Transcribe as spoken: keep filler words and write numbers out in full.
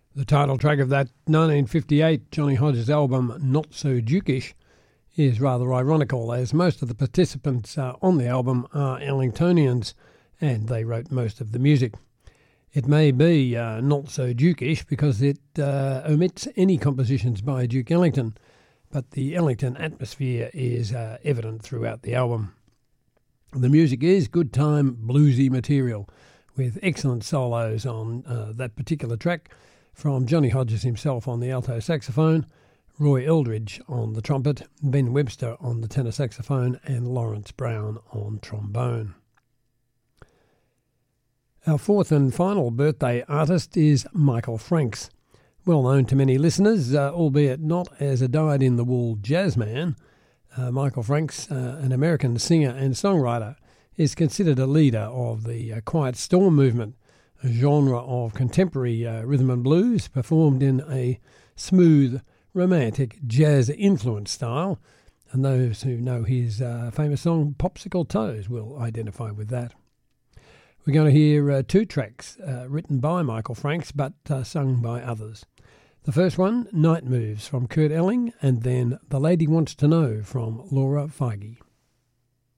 The title track of that nineteen fifty-eight Johnny Hodges album, Not So Dukish, is rather ironical, as most of the participants uh, on the album are Ellingtonians, and they wrote most of the music. It may be uh, not so Dukish because it uh, omits any compositions by Duke Ellington, but the Ellington atmosphere is uh, evident throughout the album. The music is good time bluesy material, with excellent solos on uh, that particular track from Johnny Hodges himself on the alto saxophone, Roy Eldridge on the trumpet, Ben Webster on the tenor saxophone, and Lawrence Brown on trombone. Our fourth and final birthday artist is Michael Franks. Well known to many listeners, uh, albeit not as a dyed-in-the-wool jazzman, uh, Michael Franks, uh, an American singer and songwriter, is considered a leader of the uh, Quiet Storm movement, a genre of contemporary uh, rhythm and blues performed in a smooth, romantic, jazz-influenced style, and those who know his uh, famous song Popsicle Toes will identify with that. We're going to hear uh, two tracks uh, written by Michael Franks but uh, sung by others. The first one, Night Moves from Kurt Elling, and then The Lady Wants to Know from Laura Feige.